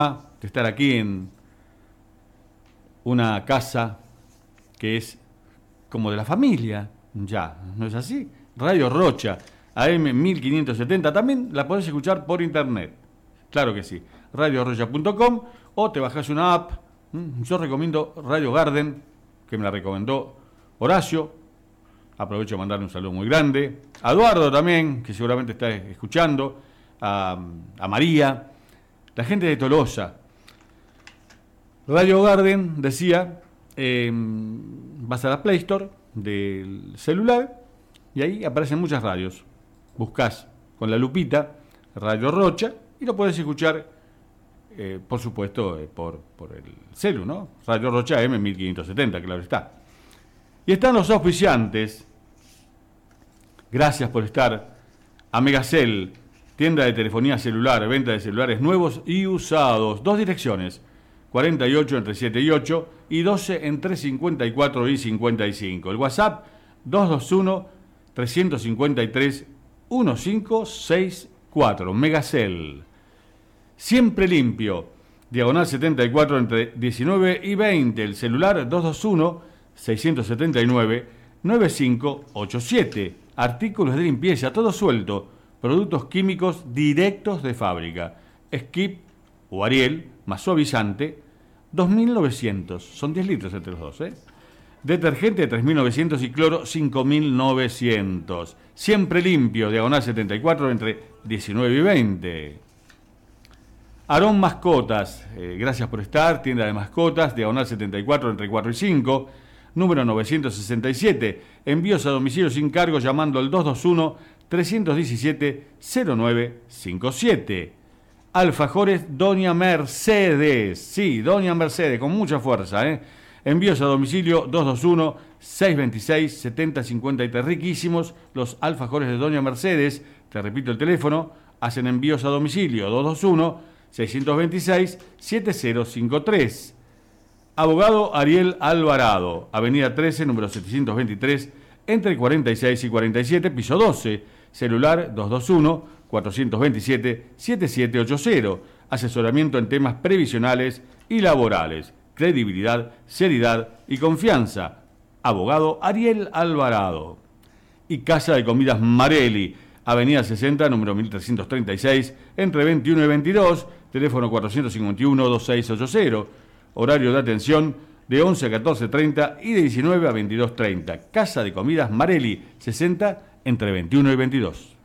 de estar aquí en una casa que es como de la familia, ya, ¿no es así? Radio Rocha, AM 1570, también la podés escuchar por internet, claro que sí, radiorocha.com, o te bajás una app. Yo recomiendo Radio Garden, que me la recomendó Horacio, aprovecho de mandarle un saludo muy grande, a Eduardo también, que seguramente está escuchando, a María, la gente de Tolosa. Radio Garden, decía, vas a la Play Store del celular y ahí aparecen muchas radios. Buscás con la lupita Radio Rocha y lo podés escuchar, por supuesto, por el celu, ¿no? Radio Rocha M 1570, claro está. Y están los auspiciantes. Gracias por estar. A Megacel, tienda de telefonía celular, venta de celulares nuevos y usados. 2 direcciones, 48 entre 7 y 8 y 12 entre 54 y 55. El WhatsApp 221-353-1564. Megacel. Siempre limpio. Diagonal 74 entre 19 y 20. El celular 221-679-9587. Artículos de limpieza, todo suelto. Productos químicos directos de fábrica. Skip o Ariel, más suavizante, 2.900. Son 10 litros entre los dos, ¿eh? Detergente 3.900 y cloro 5.900. Siempre limpio, diagonal 74 entre 19 y 20. Arón Mascotas, gracias por estar. Tienda de mascotas, diagonal 74 entre 4 y 5. Número 967. Envíos a domicilio sin cargo llamando al 221-317-0957. Alfajores Doña Mercedes. Sí, Doña Mercedes, con mucha fuerza, ¿eh? Envíos a domicilio 221-626-7053. Riquísimos los alfajores de Doña Mercedes. Te repito el teléfono. Hacen envíos a domicilio 221-626-7053. Abogado Ariel Alvarado. Avenida 13, número 723, entre 46 y 47, piso 12. Celular 221-427-7780. Asesoramiento en temas previsionales y laborales. Credibilidad, seriedad y confianza. Abogado Ariel Alvarado. Y Casa de Comidas Marelli. Avenida 60, número 1336, entre 21 y 22. Teléfono 451-2680. Horario de atención de 11 a 14:30 y de 19 a 22:30. Casa de Comidas Marelli, 60, entre 21 y 22.